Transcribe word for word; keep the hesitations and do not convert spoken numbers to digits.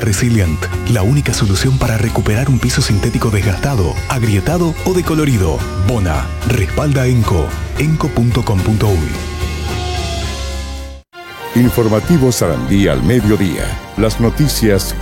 Resilient, la única solución para recuperar un piso sintético desgastado, agrietado o decolorido. Bona, respalda Enco. enco punto com punto uy. Informativo Sarandí al mediodía. Las noticias